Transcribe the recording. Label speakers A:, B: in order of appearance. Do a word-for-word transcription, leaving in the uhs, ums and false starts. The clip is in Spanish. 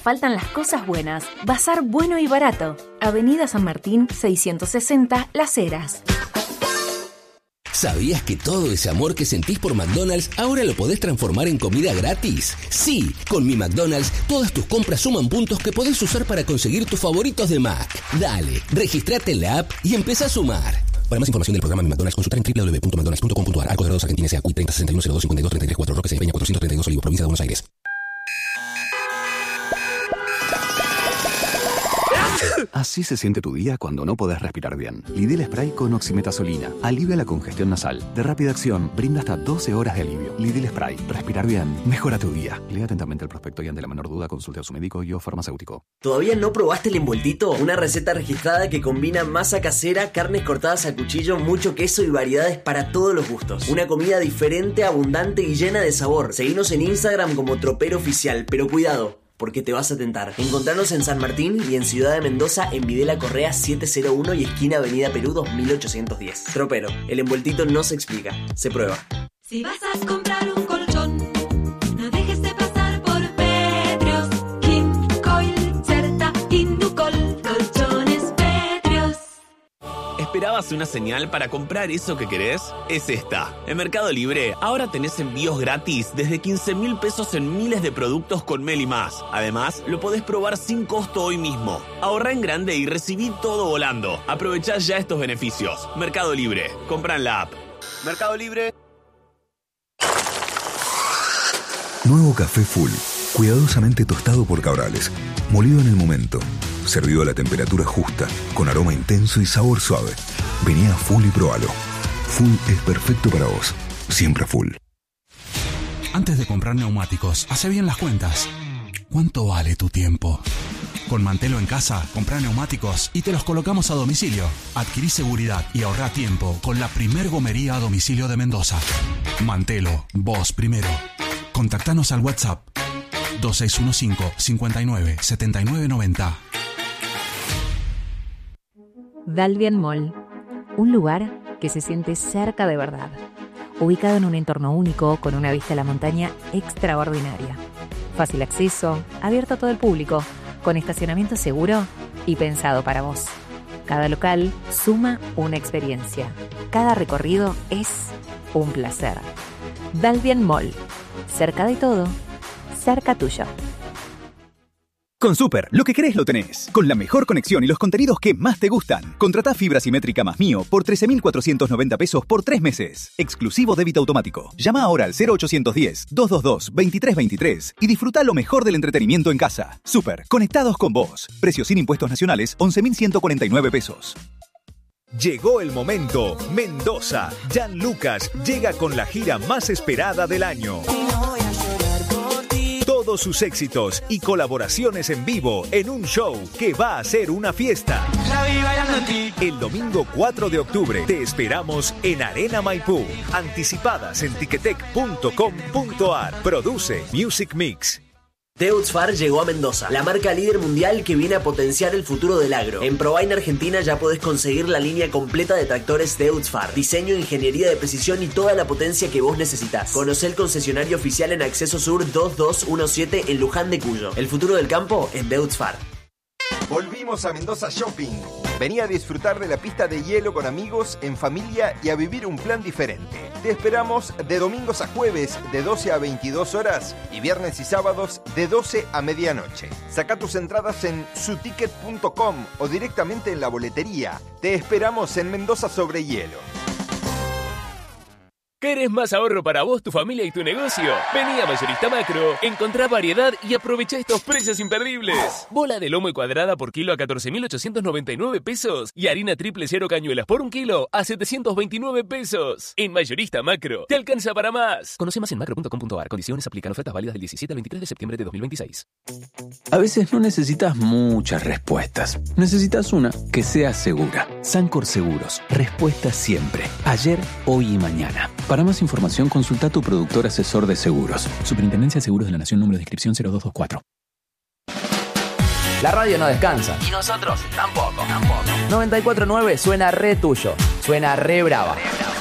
A: faltan las cosas buenas. Bazar bueno y barato. Avenida San Martín, seiscientos sesenta, Las Heras.
B: ¿Sabías que todo ese amor que sentís por McDonald's ahora lo podés transformar en comida gratis? Sí, con Mi McDonald's todas tus compras suman puntos que podés usar para conseguir tus favoritos de Mac. Dale, registrate en la app y empezá a sumar. Para más información del programa Mi McDonald's, consultar en doble u doble u doble u punto mcdonalds punto com punto a r. Arcos Dorados, Argentina, S A C U I treinta sesenta y uno cero dos cincuenta y dos treinta y tres cuatro, Roque Peña cuatrocientos treinta y dos Olivos, provincia de Buenos Aires.
C: Así se siente tu día cuando no podés respirar bien. Lidl Spray con oximetazolina alivia la congestión nasal. De rápida acción, brinda hasta doce horas de alivio. Lidl Spray. Respirar bien mejora tu día. Lea atentamente el prospecto y ante la menor duda consulte a su médico y o farmacéutico.
D: ¿Todavía no probaste el envueltito? Una receta registrada que combina masa casera, carnes cortadas a cuchillo, mucho queso y variedades para todos los gustos. Una comida diferente, abundante y llena de sabor. Seguinos en Instagram como Tropero Oficial, pero cuidado, porque te vas a tentar. Encontranos en San Martín y en Ciudad de Mendoza en Videla Correa setecientos uno y esquina Avenida Perú dos mil ochocientos diez. Tropero, el envueltito no se explica, se prueba.
E: Si vas a comprar un colchón, no dejes de pasar por Petrios, King, Coil, Certa, Inducol, colchones Petrios.
F: ¿Esperabas una señal para comprar eso que querés? Es esta. En Mercado Libre ahora tenés envíos gratis desde quince mil pesos en miles de productos con Meli Más. Además, lo podés probar sin costo hoy mismo. Ahorrá en grande y recibí todo volando. Aprovechá ya estos beneficios. Mercado Libre. Comprá en la app. Mercado Libre.
G: Nuevo café Full. Cuidadosamente tostado por Cabrales. Molido en el momento. Servido a la temperatura justa, con aroma intenso y sabor suave. Vení a Full y probalo. Full es perfecto para vos. Siempre Full.
H: Antes de comprar neumáticos, hace bien las cuentas. ¿Cuánto vale tu tiempo? Con Mantelo en casa, comprá neumáticos y te los colocamos a domicilio. Adquirí seguridad y ahorrá tiempo con la primer gomería a domicilio de Mendoza. Mantelo, vos primero. Contactanos al WhatsApp dos seis uno cinco, cinco nueve, siete nueve nueve cero.
I: Dalvian Mall, un lugar que se siente cerca de verdad, ubicado en un entorno único con una vista a la montaña extraordinaria. Fácil acceso, abierto a todo el público, con estacionamiento seguro y pensado para vos. Cada local suma una experiencia. Cada recorrido es un placer. Dalvian Mall, cerca de todo, cerca tuyo.
J: Con Super, lo que querés lo tenés. Con la mejor conexión y los contenidos que más te gustan. Contratá fibra simétrica más Mío por trece mil cuatrocientos noventa pesos por tres meses. Exclusivo débito automático. Llama ahora al cero ochocientos diez, doscientos veintidós, veintitrés veintitrés y disfruta lo mejor del entretenimiento en casa. Super, conectados con vos. Precio sin impuestos nacionales, once mil ciento cuarenta y nueve pesos.
K: Llegó el momento. Mendoza. Jan Lucas llega con la gira más esperada del año. Todos sus éxitos y colaboraciones en vivo en un show que va a ser una fiesta. El domingo cuatro de octubre te esperamos en Arena Maipú. Anticipadas en ticketek punto com punto a r. Produce Music Mix.
D: Deutz-Fahr llegó a Mendoza, la marca líder mundial que viene a potenciar el futuro del agro. En Provine Argentina ya podés conseguir la línea completa de tractores Deutz-Fahr, diseño, ingeniería de precisión y toda la potencia que vos necesitas. Conocé el concesionario oficial en Acceso Sur dos dos uno siete en Luján de Cuyo. El futuro del campo en Deutz-Fahr.
L: Volvimos a Mendoza Shopping. Vení a disfrutar de la pista de hielo con amigos, en familia y a vivir un plan diferente. Te esperamos de domingos a jueves de doce a veintidós horas y viernes y sábados de doce a medianoche. Saca tus entradas en su ticket punto com o directamente en la boletería. Te esperamos en Mendoza sobre hielo.
M: ¿Querés más ahorro para vos, tu familia y tu negocio? Vení a Mayorista Macro, encontrá variedad y aprovecha estos precios imperdibles. Bola de lomo y cuadrada por kilo a catorce mil ochocientos noventa y nueve pesos y harina triple cero cañuelas por un kilo a setecientos veintinueve pesos. En Mayorista Macro, te alcanza para más. Conoce más en macro punto com punto a r. Condiciones aplican. Ofertas válidas del diecisiete al veintitrés de septiembre de dos mil veintiséis.
C: A veces no necesitas muchas respuestas. Necesitas una que sea segura. Sancor Seguros. Respuesta siempre. Ayer, hoy y mañana. Para más información, consulta a tu productor asesor de seguros. Superintendencia de Seguros de la Nación, número de inscripción cero dos dos cuatro.
N: La radio no descansa.
O: Y nosotros tampoco, tampoco.
N: noventa y cuatro punto nueve suena re tuyo. Suena re brava.
O: Re brava.